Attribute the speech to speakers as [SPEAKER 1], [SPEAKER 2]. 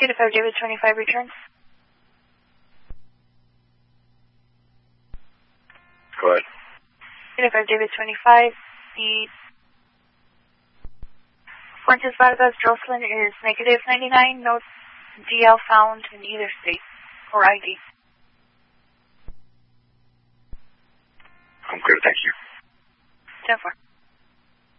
[SPEAKER 1] Unified David 25 returns.
[SPEAKER 2] Go ahead.
[SPEAKER 1] Unified David 25, the Fuentes Vargas Jocelyn is negative 99, no DL found in either state or ID.
[SPEAKER 2] I'm good, thank you.
[SPEAKER 1] 10-4.